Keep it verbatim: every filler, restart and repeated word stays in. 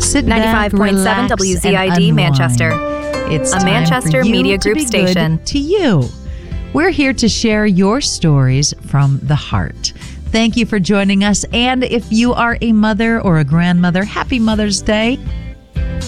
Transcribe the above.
Sit ninety-five point seven back, W relax, Z I and D unwind. Manchester. It's A time Manchester for you Media to Group be station. good to you. We're here to share your stories from the heart. Thank you for joining us. And if you are a mother or a grandmother, happy Mother's Day.